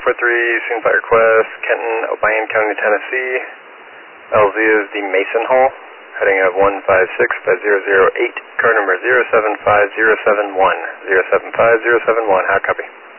143, Scene Flight Request, Kenton, Obion County, Tennessee. LZ is the Mason Hall, heading of 1565008, car number 075071. 075071, how copy?